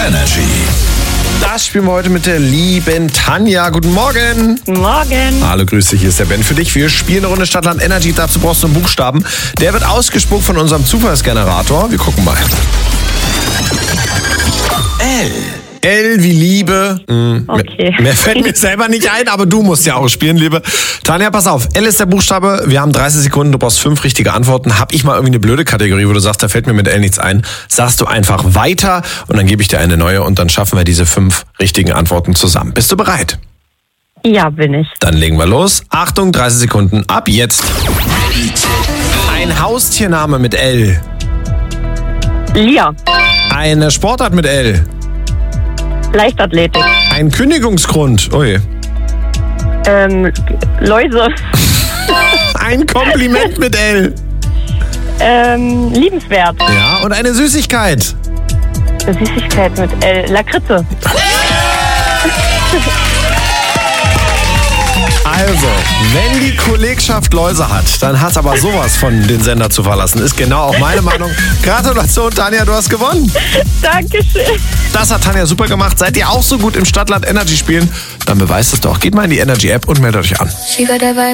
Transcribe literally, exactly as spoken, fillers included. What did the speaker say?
Energy. Das spielen wir heute mit der lieben Tanja. Guten Morgen. Morgen. Hallo, grüß dich, hier ist der Ben für dich. Wir spielen eine Runde Stadtland Energy. Dazu brauchst du einen Buchstaben. Der wird ausgespuckt von unserem Zufallsgenerator. Wir gucken mal. L. L wie Liebe. Hm, Okay. Mehr, mehr fällt mir selber nicht ein, aber du musst ja auch spielen, liebe Tanja. Pass auf, L ist der Buchstabe. Wir haben dreißig Sekunden, du brauchst fünf richtige Antworten. Hab ich mal irgendwie eine blöde Kategorie, wo du sagst, da fällt mir mit L nichts ein, sagst du einfach weiter und dann gebe ich dir eine neue und dann schaffen wir diese fünf richtigen Antworten zusammen. Bist du bereit? Ja, bin ich. Dann legen wir los. Achtung, dreißig Sekunden ab jetzt. Ein Haustiername mit L. Lia. Eine Sportart mit L. Leichtathletik. Ein Kündigungsgrund. Ui. Ähm, Läuse. Ein Kompliment mit L. Ähm, liebenswert. Ja, und eine Süßigkeit. Süßigkeit mit L. Lakritze. Also, wenn die Kollegschaft Läuse hat, dann hat aber sowas von den Sender zu verlassen. Ist genau auch meine Meinung. Gratulation, Tanja, du hast gewonnen. Dankeschön. Das hat Tanja super gemacht. Seid ihr auch so gut im Stadtland Energy spielen? Dann beweist es doch. Geht mal in die Energy App und meldet euch an. She got that vibe.